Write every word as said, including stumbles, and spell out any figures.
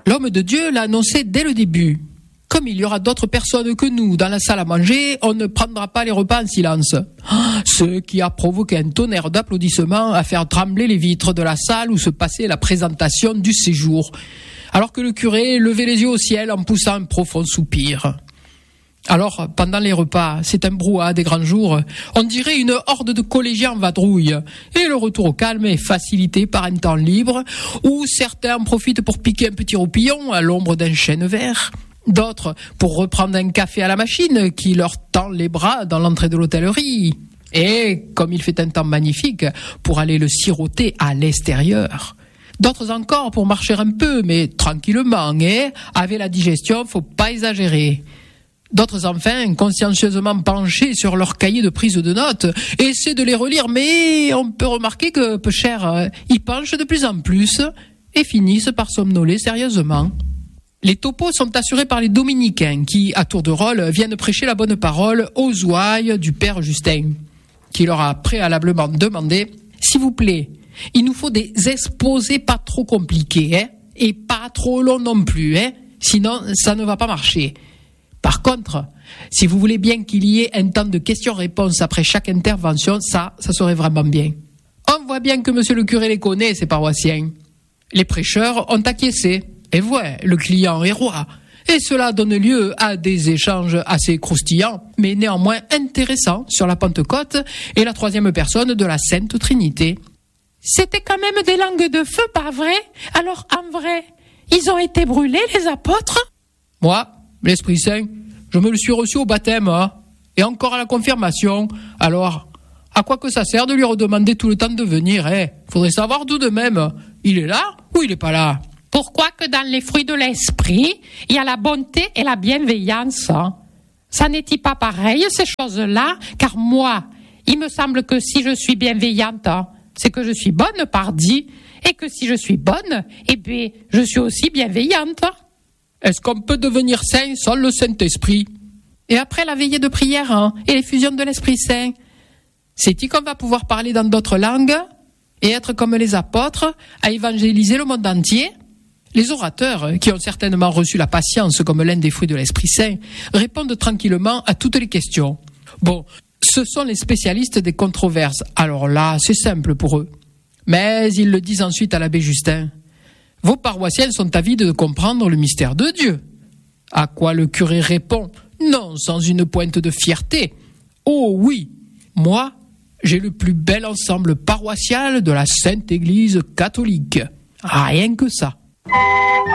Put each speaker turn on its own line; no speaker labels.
L'homme de Dieu l'a annoncé dès le début. Comme il y aura d'autres personnes que nous dans la salle à manger, on ne prendra pas les repas en silence. Ce qui a provoqué un tonnerre d'applaudissements à faire trembler les vitres de la salle où se passait la présentation du séjour, alors que le curé levait les yeux au ciel en poussant un profond soupir. Alors, pendant les repas, c'est un brouhaha des grands jours. On dirait une horde de collégiens en vadrouille. Et le retour au calme est facilité par un temps libre où certains en profitent pour piquer un petit roupillon à l'ombre d'un chêne vert. D'autres pour reprendre un café à la machine qui leur tend les bras dans l'entrée de l'hôtellerie. Et, comme il fait un temps magnifique, pour aller le siroter à l'extérieur. D'autres encore pour marcher un peu, mais tranquillement, et avec la digestion, faut pas exagérer. D'autres enfin, consciencieusement penchés sur leur cahier de prise de notes, essaient de les relire, mais on peut remarquer que, peu cher, ils penchent de plus en plus et finissent par somnoler sérieusement. Les topos sont assurés par les dominicains qui, à tour de rôle, viennent prêcher la bonne parole aux ouailles du père Justin, qui leur a préalablement demandé « S'il vous plaît, il nous faut des exposés pas trop compliqués, hein, et pas trop longs non plus, hein, sinon ça ne va pas marcher. Par contre, si vous voulez bien qu'il y ait un temps de questions-réponses après chaque intervention, ça, ça serait vraiment bien. » On voit bien que monsieur le curé les connaît, ces paroissiens. Les prêcheurs ont acquiescé. Et ouais, le client est roi. Et cela donne lieu à des échanges assez croustillants, mais néanmoins intéressants sur la Pentecôte et la troisième personne de la Sainte Trinité.
C'était quand même des langues de feu, pas vrai? Alors, en vrai, ils ont été brûlés, les apôtres?
Moi, l'Esprit Saint, je me le suis reçu au baptême, hein, et encore à la confirmation. Alors, à quoi que ça sert de lui redemander tout le temps de venir, hein? Faudrait savoir d'où de même. Il est là ou il est pas là?
Pourquoi que dans les fruits de l'esprit, il y a la bonté et la bienveillance? Ça n'est-il pas pareil, ces choses-là? Car moi, il me semble que si je suis bienveillante, c'est que je suis bonne, pardi, et que si je suis bonne, eh bien, je suis aussi bienveillante.
Est-ce qu'on peut devenir saint sans le Saint-Esprit? Et après la veillée de prière, hein, et les fusions de l'Esprit Saint, c'est-il qu'on va pouvoir parler dans d'autres langues et être comme les apôtres à évangéliser le monde entier? Les orateurs, qui ont certainement reçu la patience comme l'un des fruits de l'Esprit Saint, répondent tranquillement à toutes les questions. Bon, ce sont les spécialistes des controverses. Alors là, c'est simple pour eux. Mais ils le disent ensuite à l'abbé Justin. Vos paroissiens sont avides de comprendre le mystère de Dieu. À quoi le curé répond, non sans une pointe de fierté. Oh oui, moi, j'ai le plus bel ensemble paroissial de la Sainte Église catholique. Rien que ça.